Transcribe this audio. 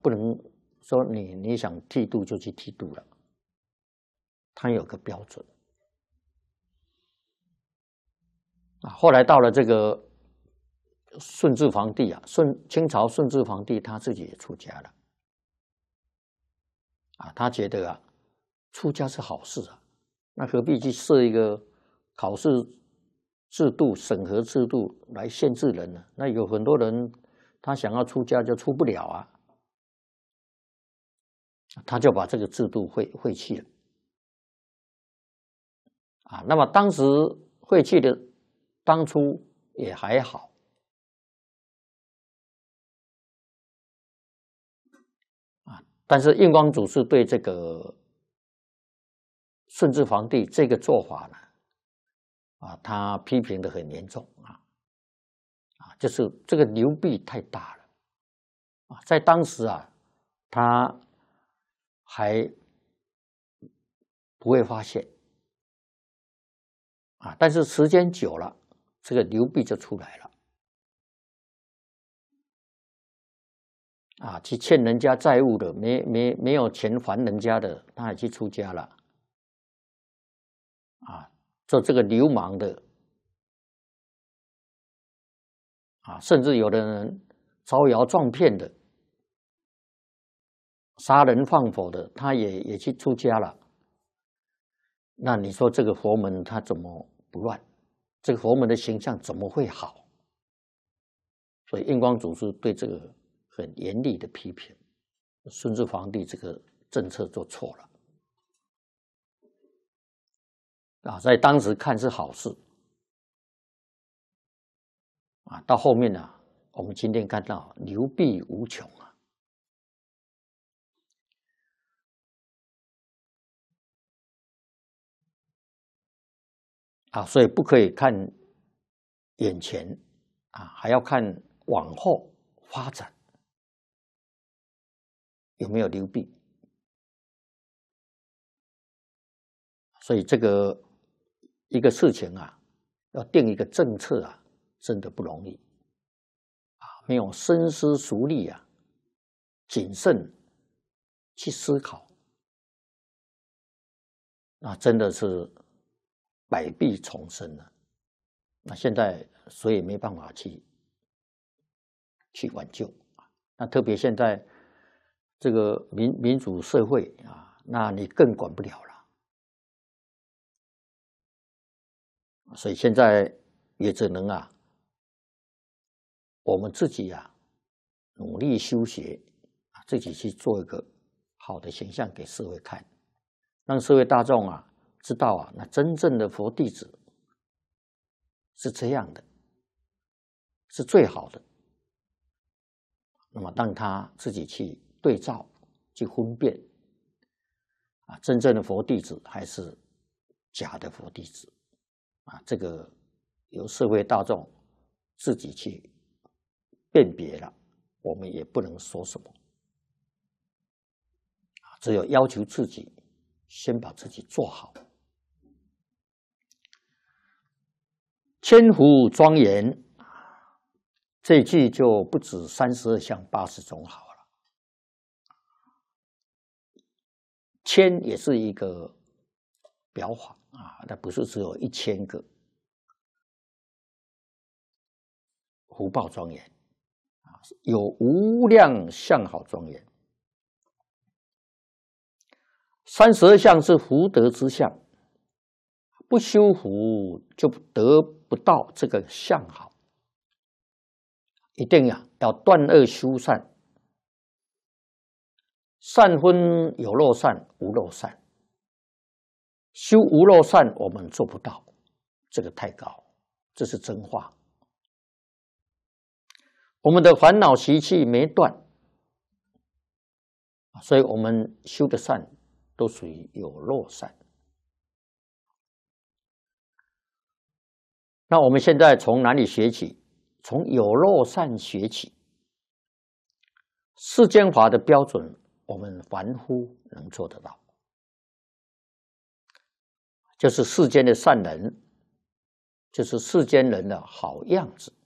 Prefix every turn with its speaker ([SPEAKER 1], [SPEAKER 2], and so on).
[SPEAKER 1] 不能说你想剃度就去剃度了，它有个标准。后来到了这个顺治皇帝啊，清朝顺治皇帝他自己也出家了。他觉得啊，出家是好事啊，那何必去设一个考试制度、审核制度来限制人呢？那有很多人他想要出家就出不了啊，他就把这个制度废弃了。那么当时废弃的当初也还好。但是印光祖师对这个顺治皇帝这个做法呢，他批评的很严重就是这个流弊太大了在当时他还不会发现但是时间久了，这个流弊就出来了去欠人家债务的，没有钱还人家的，他也去出家了做这个流氓的甚至有的人招摇撞骗的、杀人放火的，他也去出家了。那你说这个佛门他怎么不乱？这个佛门的形象怎么会好？所以印光祖师对这个很严厉的批评，顺治皇帝这个政策做错了在当时看是好事到后面我们今天看到流弊无穷所以不可以看眼前还要看往后发展有没有流弊。所以这个一个事情要定一个政策真的不容易没有深思熟虑谨慎去思考真的是百弊丛生了。那现在谁也没办法去挽救那特别现在这个民主社会那你更管不了了。所以现在也只能我们自己努力修学自己去做一个好的形象给社会看，让社会大众知道那真正的佛弟子是这样的，是最好的。那么让他自己去对照、去分辨真正的佛弟子还是假的佛弟子这个由社会大众自己去辨别了，我们也不能说什么只有要求自己先把自己做好。千福庄严这一句就不止32相80种好了，千也是一个表法那不是只有1000个福报庄严有无量相好庄严。32相是福德之相，不修福就得不到这个相好，一定要断恶修善，善分有漏善、无漏善，修无漏善我们做不到，这个太高，这是真话。我们的烦恼习气没断，所以我们修的善都属于有漏善。那我们现在从哪里学起？从有漏善学起。世间法的标准，我们凡夫能做得到，就是世间的善人，就是世间人的好样子。